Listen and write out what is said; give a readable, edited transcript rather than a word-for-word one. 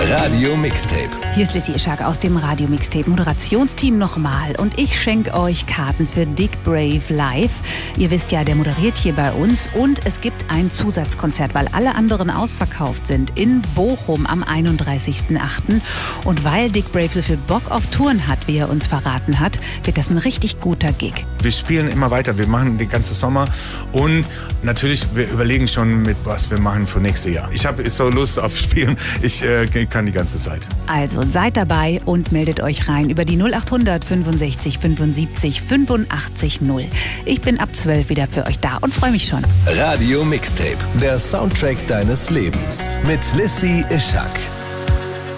Radio Mixtape. Hier ist Lissy Ischak aus dem Radio Mixtape Moderationsteam nochmal und ich schenke euch Karten für Dick Brave live. Ihr wisst ja, der moderiert hier bei uns und es gibt ein Zusatzkonzert, weil alle anderen ausverkauft sind in Bochum am 31.08. Und weil Dick Brave so viel Bock auf Touren hat, wie er uns verraten hat, wird das ein richtig guter Gig. Wir spielen immer weiter, wir machen den ganzen Sommer und natürlich, wir überlegen schon mit was wir machen für nächstes Jahr. Ich habe so Lust auf Spielen, ich kann die ganze Zeit. Also seid dabei und meldet euch rein über die 0800 65 75 85 0. Ich bin ab 12 wieder für euch da und freue mich schon. Radio Mixtape, der Soundtrack deines Lebens mit Lissy Ischak.